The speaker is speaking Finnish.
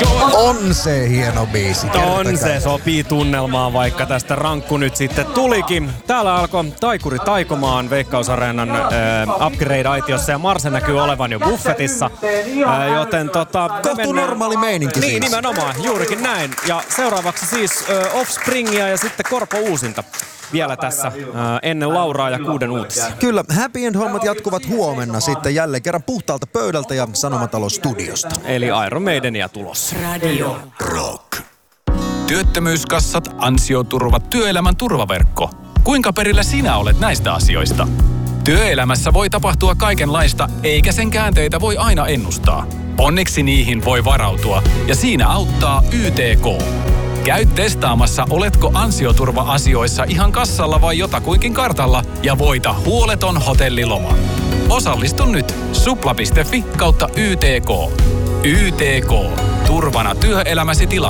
On se hieno biisi. On se, sopii tunnelmaan, vaikka tästä rankku nyt sitten tulikin. Täällä alkoi taikuri taikomaan Veikkausareenan upgrade-aitiossa ja Marse näkyy olevan jo buffetissa. Joten kohtuu normaali meininki niin, siis. nimenomaan, juurikin näin. Ja seuraavaksi siis Offspringia ja sitten Korpo Uusinta. Vielä tässä ennen Lauraa ja 6 uutisia. Kyllä, Happy End-hommat jatkuvat huomenna sitten jälleen kerran puhtaalta pöydältä ja Sanomatalo-studiosta. Eli Iron Maidenia tulossa. Radio Rock. Työttömyyskassat, ansioturva, työelämän turvaverkko. Kuinka perillä sinä olet näistä asioista? Työelämässä voi tapahtua kaikenlaista, eikä sen käänteitä voi aina ennustaa. Onneksi niihin voi varautua, ja siinä auttaa YTK. Käy testaamassa, oletko ansioturva-asioissa ihan kassalla vai jotakuinkin kartalla, ja voita huoleton hotelliloma. Osallistu nyt supla.fi/YTK. YTK. Turvana työelämäsi tilanteessa.